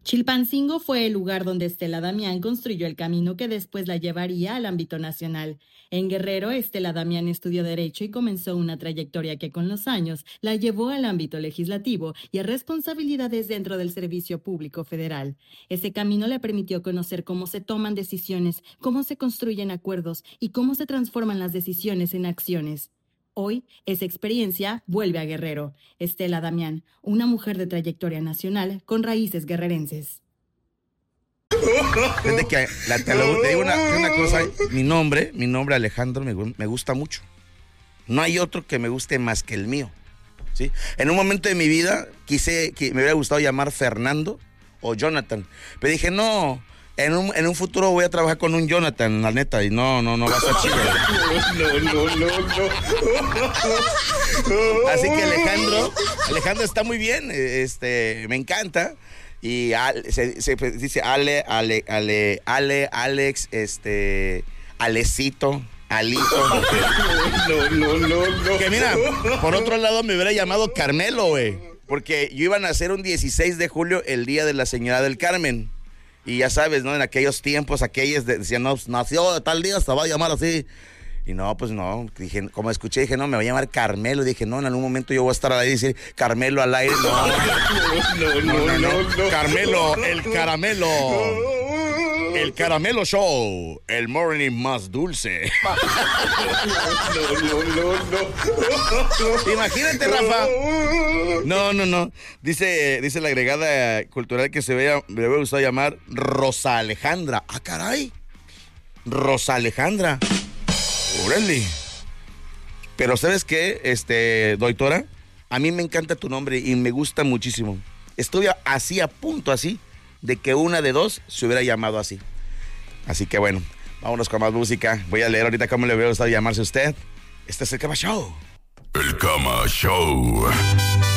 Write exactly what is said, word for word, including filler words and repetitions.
Chilpancingo fue el lugar donde Estela Damián construyó el camino que después la llevaría al ámbito nacional. En Guerrero, Estela Damián estudió Derecho y comenzó una trayectoria que con los años la llevó al ámbito legislativo y a responsabilidades dentro del Servicio Público Federal. Ese camino le permitió conocer cómo se toman decisiones, cómo se construyen acuerdos y cómo se transforman las decisiones en acciones. Hoy, esa experiencia vuelve a Guerrero. Estela Damián, una mujer de trayectoria nacional con raíces guerrerenses. Desde que la, te, lo, te digo una, una cosa, mi nombre, mi nombre Alejandro me, me gusta mucho. No hay otro que me guste más que el mío, ¿sí? En un momento de mi vida quise, que me hubiera gustado llamar Fernando o Jonathan, pero dije no. En un, en un futuro voy a trabajar con un Jonathan, la neta, y no, no, no va a estar chido. No, no, no, no. Así que Alejandro, Alejandro está muy bien, este, me encanta. Y Ale, se, se dice Ale, Ale, Ale, Ale, Alex, este, Alecito, Alito. No, no, no, no. Que mira, por otro lado me hubiera llamado Carmelo, güey, porque yo iba a nacer un dieciséis de julio, el día de la Señora del Carmen. Y ya sabes, ¿no? En aquellos tiempos, aquellos decían, no, nació tal día, se va a llamar así. Y no, pues no, dije, como escuché, dije, no, me voy a llamar Carmelo. Dije, no, en algún momento yo voy a estar al aire y decir, Carmelo al aire. No, no, no, no, no, no, no. Carmelo, el caramelo. El Caramelo Show, el morning más dulce. No, no, no, no. Imagínate, Rafa. No, no, no. Dice, dice la agregada cultural que se vea, me hubiera gustado llamar Rosa Alejandra. Ah, caray. Rosa Alejandra. Órale. Pero ¿sabes qué, este, doctora? A mí me encanta tu nombre y me gusta muchísimo. Estoy así a punto, así, de que una de dos se hubiera llamado así. Así que bueno, vámonos con más música. Voy a leer ahorita cómo le hubiera gustado llamarse a usted. Este es el Cama Show. El Cama Show.